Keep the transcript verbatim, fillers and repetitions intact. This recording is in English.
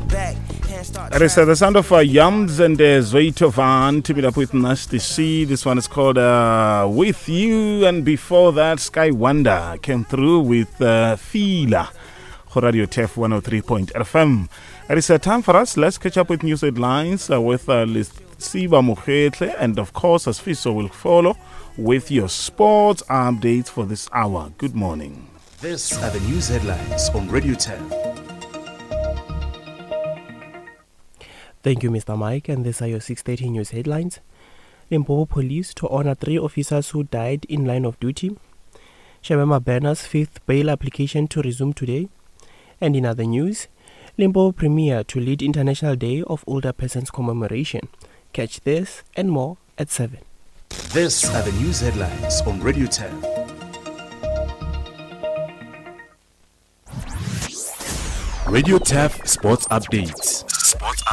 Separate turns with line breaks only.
back. Hands start
That is uh, the sound of uh, Yams and uh, Zweitovan to meet up with Nasty C. This one is called uh, With You. And before that, Sky Wonder came through with uh, Fila. Radio T F one oh three point F M. It is uh, time for us. Let's catch up with news headlines uh, with uh, Siba Mukhetle. And of course, as Fiso will follow with your sports updates for this hour. Good morning.
These are the news headlines on Radio T F.
Thank you, Mister Mike, and these are your six thirty news headlines. Limpopo Police to honor three officers who died in line of duty. Shabema Berner's fifth bail application to resume today. And in other news, Limpopo Premier to lead International Day of Older Persons commemoration. Catch this and more at seven.
These are the news headlines on Radio T F. Radio T F Sports Updates. Sports